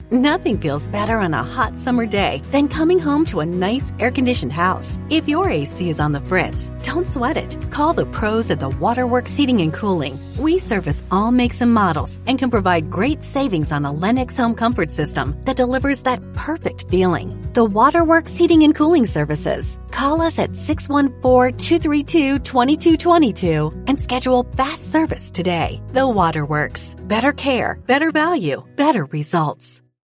Nothing feels better on a hot summer day than coming home to a nice air-conditioned house. If your AC is on the fritz, don't sweat it. Call the pros at the Waterworks Heating and Cooling. We service all makes and models and can provide great savings on a Lennox home comfort system that delivers that perfect feeling. The Waterworks Heating and Cooling Services. Call us at 614-232-2222 and schedule fast service today. The Waterworks. Better care, better value, better results.